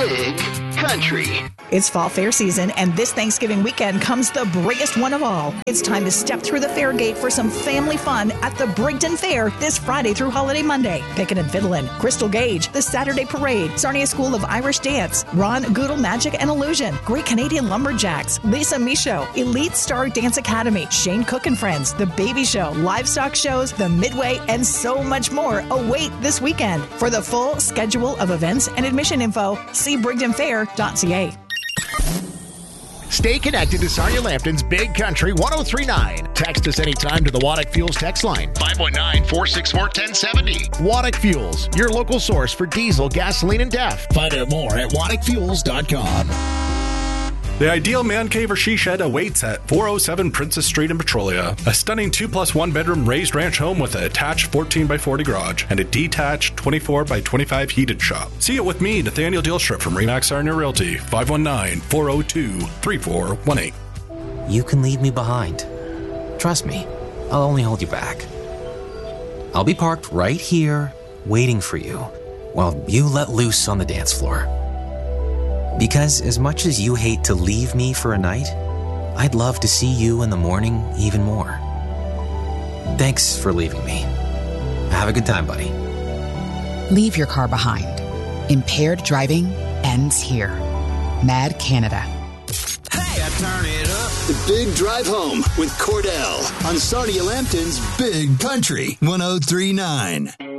Big Country. It's fall fair season, and this Thanksgiving weekend comes the biggest one of all. It's time to step through the fair gate for some family fun at the Brigton Fair this Friday through Holiday Monday. Pickin' and Fiddlin', Crystal Gage, the Saturday Parade, Sarnia School of Irish Dance, Ron Goodle Magic and Illusion, Great Canadian Lumberjacks, Lisa Michaud, Elite Star Dance Academy, Shane Cook and Friends, The Baby Show, livestock shows, the Midway, and so much more await this weekend. For the full schedule of events and admission info, see brigtonfair.ca. Stay connected to Sarnia-Lambton's Big Country 103.9. Text us anytime to the Waddick Fuels text line, 519-464-1070. Waddick Fuels, your local source for diesel, gasoline, and DEF. Find out more at waddickfuels.com. The ideal man cave or she shed awaits at 407 Princess Street in Petrolia. A stunning 2+1 bedroom raised ranch home with an attached 14x40 garage and a detached 24x25 heated shop. See it with me, Nathaniel Dilstrip from Remax Sarnia Realty, 519-402-3418. You can leave me behind. Trust me, I'll only hold you back. I'll be parked right here, waiting for you, while you let loose on the dance floor. Because as much as you hate to leave me for a night, I'd love to see you in the morning even more. Thanks for leaving me. Have a good time, buddy. Leave your car behind. Impaired driving ends here. Mad Canada. Hey, I turn it up. The Big Drive Home with Cordell on Sarnia-Lambton's Big Country 103.9.